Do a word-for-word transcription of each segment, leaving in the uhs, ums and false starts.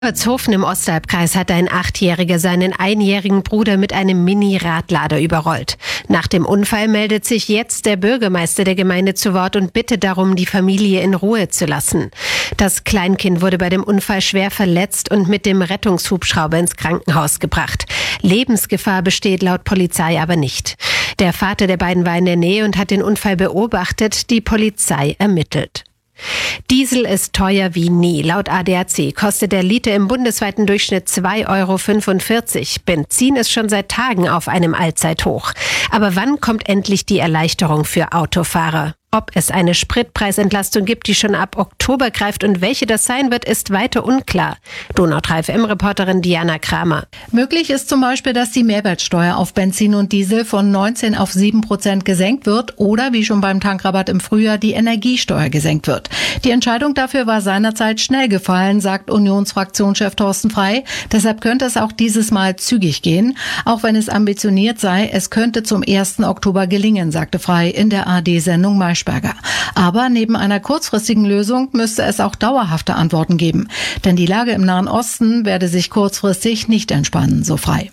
Albertshofen im Ostalbkreis hat ein Achtjähriger seinen einjährigen Bruder mit einem Mini-Radlader überrollt. Nach dem Unfall meldet sich jetzt der Bürgermeister der Gemeinde zu Wort und bittet darum, die Familie in Ruhe zu lassen. Das Kleinkind wurde bei dem Unfall schwer verletzt und mit dem Rettungshubschrauber ins Krankenhaus gebracht. Lebensgefahr besteht laut Polizei aber nicht. Der Vater der beiden war in der Nähe und hat den Unfall beobachtet. Die Polizei ermittelt. Diesel ist teuer wie nie. Laut A D A C kostet der Liter im bundesweiten Durchschnitt zwei Euro fünfundvierzig. Benzin ist schon seit Tagen auf einem Allzeithoch. Aber wann kommt endlich die Erleichterung für Autofahrer? Ob es eine Spritpreisentlastung gibt, die schon ab Oktober greift und welche das sein wird, ist weiter unklar. Donau drei F M-Reporterin Diana Kramer. Möglich ist zum Beispiel, dass die Mehrwertsteuer auf Benzin und Diesel von neunzehn auf sieben Prozent gesenkt wird oder, wie schon beim Tankrabatt im Frühjahr, die Energiesteuer gesenkt wird. Die Entscheidung dafür war seinerzeit schnell gefallen, sagt Unionsfraktionschef Thorsten Frey. Deshalb könnte es auch dieses Mal zügig gehen. Auch wenn es ambitioniert sei, es könnte zum ersten Oktober gelingen, sagte Frey in der A D-Sendung Maischberger. Aber neben einer kurzfristigen Lösung müsste es auch dauerhafte Antworten geben. Denn die Lage im Nahen Osten werde sich kurzfristig nicht entspannen, so Frey.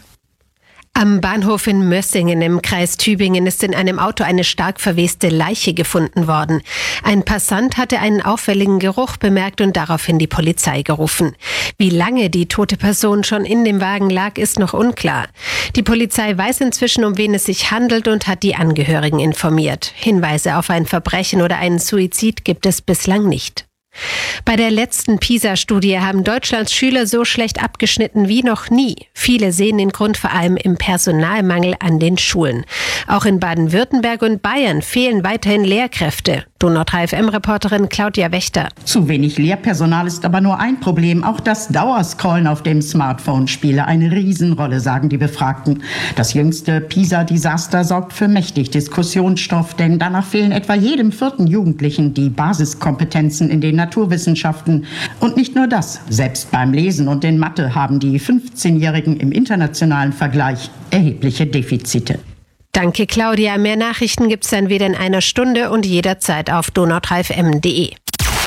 Am Bahnhof in Mössingen im Kreis Tübingen ist in einem Auto eine stark verweste Leiche gefunden worden. Ein Passant hatte einen auffälligen Geruch bemerkt und daraufhin die Polizei gerufen. Wie lange die tote Person schon in dem Wagen lag, ist noch unklar. Die Polizei weiß inzwischen, um wen es sich handelt und hat die Angehörigen informiert. Hinweise auf ein Verbrechen oder einen Suizid gibt es bislang nicht. Bei der letzten PISA-Studie haben Deutschlands Schüler so schlecht abgeschnitten wie noch nie. Viele sehen den Grund vor allem im Personalmangel an den Schulen. Auch in Baden-Württemberg und Bayern fehlen weiterhin Lehrkräfte. Donau drei F M-Reporterin Claudia Wächter. Zu wenig Lehrpersonal ist aber nur ein Problem. Auch das Dauerscrollen auf dem Smartphone spiele eine Riesenrolle, sagen die Befragten. Das jüngste PISA-Desaster sorgt für mächtig Diskussionsstoff, denn danach fehlen etwa jedem vierten Jugendlichen die Basiskompetenzen in den Naturwissenschaften. Und nicht nur das. Selbst beim Lesen und in Mathe haben die fünfzehnjährigen im internationalen Vergleich erhebliche Defizite. Danke, Claudia. Mehr Nachrichten gibt's dann wieder in einer Stunde und jederzeit auf donau drei f m punkt d e.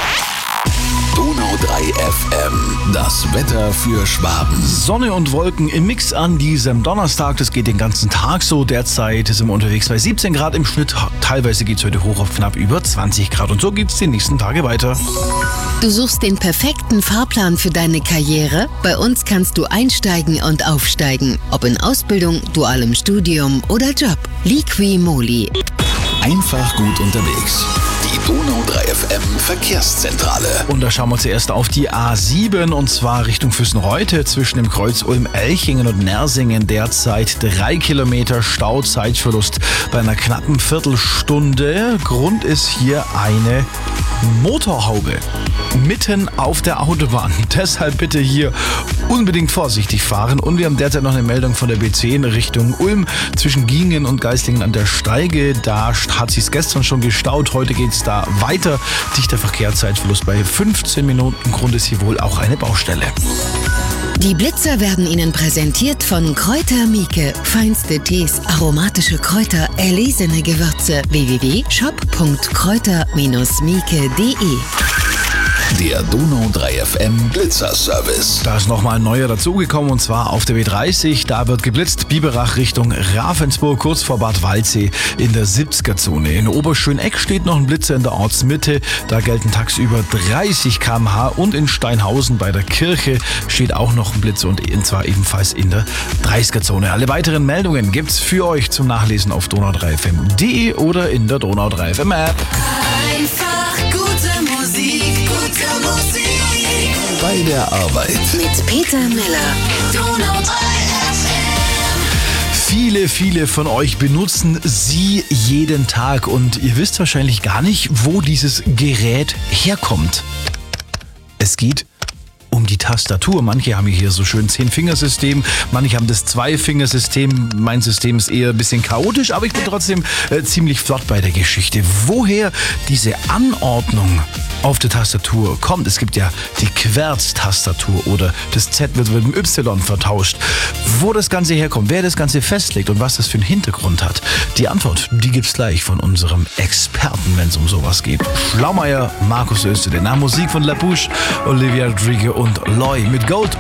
Donau drei F M, das Wetter für Schwaben. Sonne und Wolken im Mix an diesem Donnerstag. Das geht den ganzen Tag so. Derzeit sind wir unterwegs bei siebzehn Grad im Schnitt. Teilweise geht es heute hoch auf knapp über zwanzig Grad. Und so geht es die nächsten Tage weiter. Du suchst den perfekten Fahrplan für deine Karriere? Bei uns kannst du einsteigen und aufsteigen. Ob in Ausbildung, dualem Studium oder Job. Liqui Moly. Einfach gut unterwegs. Die Donau drei F M Verkehrszentrale. Und da schauen wir zuerst auf die A sieben und zwar Richtung Füssenreute zwischen dem Kreuz Ulm-Elchingen und Nersingen. Derzeit drei Kilometer Stau, Zeitverlust bei einer knappen Viertelstunde. Grund ist hier eine Motorhaube mitten auf der Autobahn. Deshalb bitte hier unbedingt vorsichtig fahren. Und wir haben derzeit noch eine Meldung von der B zehn Richtung Ulm zwischen Giengen und Geislingen an der Steige. Da hat sich es gestern schon gestaut. Heute geht es da weiter. Dichter Verkehrszeitverlust bei fünfzehn Minuten. Grund ist hier wohl auch eine Baustelle. Die Blitzer werden Ihnen präsentiert von Kräuter Mieke. Feinste Tees, aromatische Kräuter, erlesene Gewürze. w w w punkt shop punkt kräuter Bindestrich mieke punkt d e. Der Donau drei F M Blitzerservice. Da ist nochmal ein neuer dazugekommen und zwar auf der B dreißig. Da wird geblitzt, Biberach Richtung Ravensburg, kurz vor Bad Waldsee in der siebziger-Zone. In Oberschöneck steht noch ein Blitzer in der Ortsmitte. Da gelten tagsüber dreißig Kilometer pro Stunde und in Steinhausen bei der Kirche steht auch noch ein Blitzer und zwar ebenfalls in der dreißiger-Zone. Alle weiteren Meldungen gibt's für euch zum Nachlesen auf donau drei f m punkt d e oder in der Donau drei F M App. Einfach gute Musik, gute Musik. Bei der Arbeit. Mit Peter Miller. Donau drei F M. Viele, viele von euch benutzen sie jeden Tag und ihr wisst wahrscheinlich gar nicht, wo dieses Gerät herkommt. Es geht um die Tastatur. Manche haben hier so schön Zehn-Fingersystem, manche haben das Zwei-Fingersystem. Mein System ist eher ein bisschen chaotisch, aber ich bin trotzdem äh, ziemlich flott bei der Geschichte. Woher diese Anordnung auf der Tastatur kommt? Es gibt ja die Querz-Tastatur oder das Z wird mit dem Y vertauscht. Wo das Ganze herkommt, wer das Ganze festlegt und was das für einen Hintergrund hat, die Antwort, die gibt's gleich von unserem Experten, wenn es um sowas geht. Schlaumeier, Markus Österle, nach Musik von La Bouche, Olivia Rodrigo und Loy mit Gold.